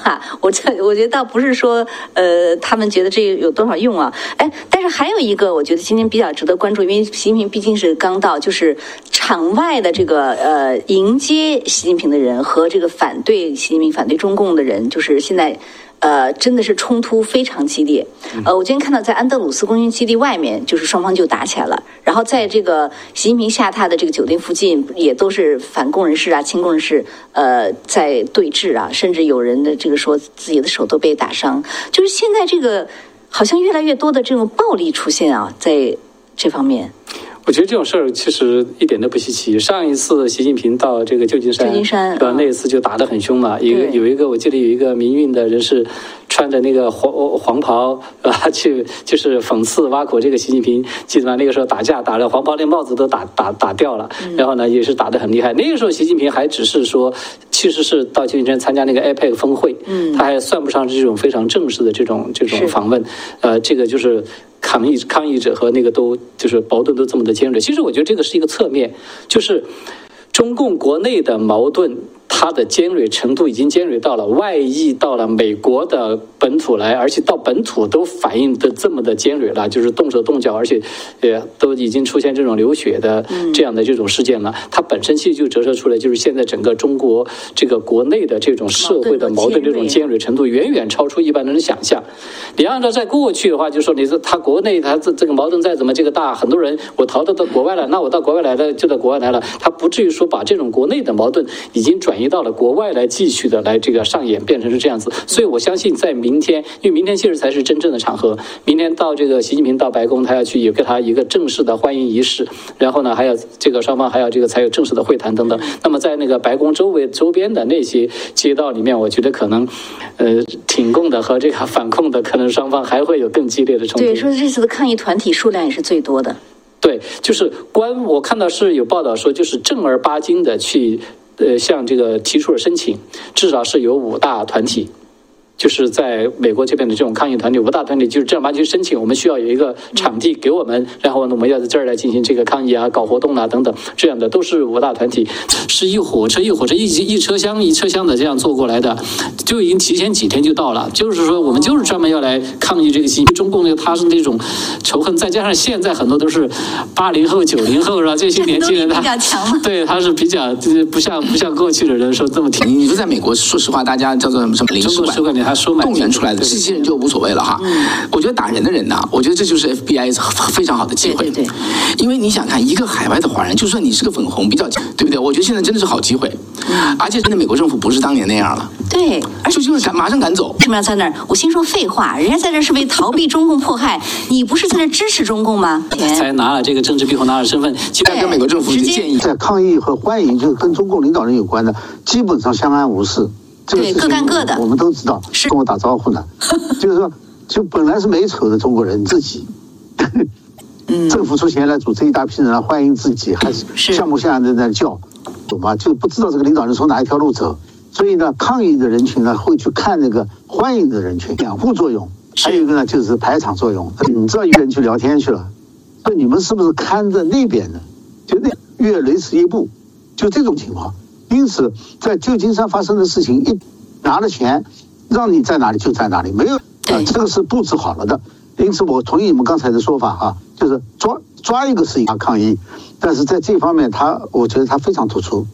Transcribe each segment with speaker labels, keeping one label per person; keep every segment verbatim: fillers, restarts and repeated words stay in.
Speaker 1: 啊，我这我觉得倒不是说呃他们觉得这有多少用啊，哎，但是还有一个我觉得今天比较值得关注，因为习近平毕竟是刚到，就是场外的这个呃迎接习近平的人和这个反对习近平、反对中共的人，就是现在。呃，真的是冲突非常激烈。呃，我今天看到在安德鲁斯空军基地外面，就是双方就打起来了。然后在这个习近平下榻的这个酒店附近，也都是反共人士啊、亲共人士，呃，在对峙啊，甚至有人的这个说自己的手都被打伤。就是现在这个好像越来越多的这种暴力出现啊，在这方面。
Speaker 2: 我觉得这种事儿其实一点都不稀奇。上一次习近平到这个旧金山，
Speaker 1: 旧金山，
Speaker 2: 呃，那一次就打得很凶嘛。一个有一个，我记得有一个民运的人士穿着那个黄黄袍啊，去就是讽刺挖苦这个习近平。记得吗？那个时候打架打了黄袍，连帽子都打打打掉了。然后呢，也是打得很厉害。那个时候习近平还只是说，其实是到旧金山参加那个 A P E C 峰会，嗯，他还算不上这种非常正式的这种这种访问。呃，这个就是。抗议抗议者和那个都就是矛盾都这么的尖锐，其实我觉得这个是一个侧面，就是中共国内的矛盾，它的尖锐程度已经尖锐到了外溢到了美国的本土来，而且到本土都反应的这么的尖锐了，就是动手动脚，而且呃都已经出现这种流血的这样的这种事件了。它本身其实就折射出来，就是现在整个中国这个国内的这种社会的矛盾这种尖锐程度，远远超出一般人的想象。你按照在过去的话，就说你这他国内他这这个矛盾再怎么这个大，很多人我逃到到国外了，那我到国外来的就到国外来了，他不至于说把这种国内的矛盾已经转移到了国外来继续的来这个上演，变成是这样子。所以我相信在明天，因为明天其实才是真正的场合，明天到这个习近平到白宫，他要去也给他一个正式的欢迎仪式，然后呢还要这个双方还要这个才有正式的会谈等等。那么在那个白宫周围周边的那些街道里面，我觉得可能呃挺共的和这个反共的可能双方还会有更激烈的冲突。
Speaker 1: 对，说这次的抗议团体数量也是最多的。
Speaker 2: 对，就是官，我看到是有报道说，就是正儿八经的去呃向这个提出了申请，至少是有五大团体。就是在美国这边的这种抗议团体，五大团体就是正儿八经申请，我们需要有一个场地给我们，然后呢，我们要在这儿来进行这个抗议啊、搞活动啊等等，这样的都是五大团体，是一火车一火车一一车厢一车厢的这样坐过来的，就已经提前几天就到了。就是说，我们就是专门要来抗议这个习近平中共那个他是那种仇恨，再加上现在很多都是八零后、九零后是吧？这些年轻人他对他是比较不像不像过去的人说这么挺。
Speaker 3: 你说在美国，说实话，大家叫做什么领事馆。
Speaker 2: 他说
Speaker 3: 动员出来的这些人就无所谓了哈。嗯、我觉得打人的人呢，我觉得这就是 F B I 非常好的机会。
Speaker 1: 对对对，
Speaker 3: 因为你想看一个海外的华人，就算你是个粉红，比较对不对？我觉得现在真的是好机会。嗯、而且真的美国政府不是当年那样了。
Speaker 1: 对，
Speaker 3: 而且就是赶马上赶走。
Speaker 1: 为什么要在那儿？我心说废话，人家在这是为逃避中共迫害，你不是在这支持中共吗？
Speaker 2: 才拿了这个政治庇护，拿了身份，
Speaker 3: 现在跟美国政府建议，
Speaker 4: 在抗议和欢迎，就是跟中共领导人有关的，基本上相安无事。这个
Speaker 1: 对，各干各的，
Speaker 4: 我们都知道，是跟我打招呼呢。就是说，就本来是美丑的中国人自己，嗯、政府出钱来组织一大批人来欢迎自己，还是像模像样的在叫，懂吗？就不知道这个领导人从哪一条路走。所以呢，抗议的人群呢会去看那个欢迎的人群，两互作用。还有一个呢就是排场作用，你知道一个人去聊天去了，那你们是不是看着那边的？就那越雷池一步，就这种情况。因此，在旧金山发生的事情，一拿了钱，让你在哪里就在哪里，没有啊、呃，这个是布置好了的。因此，我同意你们刚才的说法哈、啊，就是抓抓一个是一个抗议，但是在这方面他，我觉得他非常突出。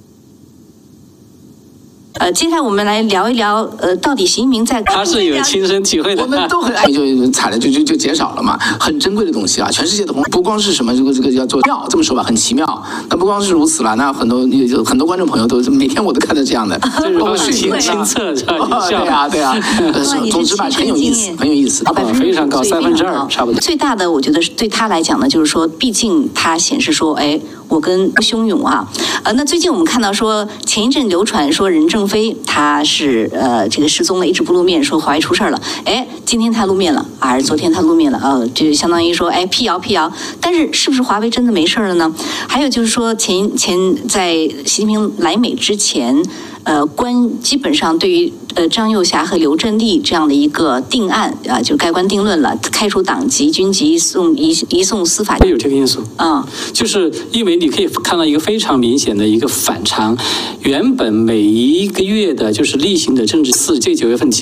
Speaker 1: 呃，接下来我们来聊一聊，呃，到底习近平在
Speaker 2: 他是有亲身体会的，
Speaker 3: 我们都很爱，就踩了就就就减少了嘛，很珍贵的东西啊，全世界的红，不光是什么这个这个叫做妙，这么说吧，很奇妙。那不光是如此了，那很多有很多观众朋友都每天我都看到这样的，
Speaker 2: 包括亲亲测，
Speaker 3: 对啊对啊，总之吧，很有意思，很有意思，
Speaker 2: 非常高，三分之二差不多。
Speaker 1: 最大的我觉得对他来讲呢，就是说，毕竟他显示说，哎，我跟汹涌啊，呃，那最近我们看到说，前一阵流传说任正非他是呃这个失踪了，一直不露面，说华为出事了。哎，今天他露面了，还是昨天他露面了？呃，就相当于说，哎，辟谣辟谣。但是是不是华为真的没事了呢？还有就是说前前在习近平来美之前。呃，关基本上对于呃张幼霞和刘振利这样的一个定案啊、呃，就盖棺定论了，开除党籍、军籍，送移移送司法。
Speaker 2: 有这个因素啊、嗯，就是因为你可以看到一个非常明显的一个反常，原本每一个月的就是例行的政治四这九月份。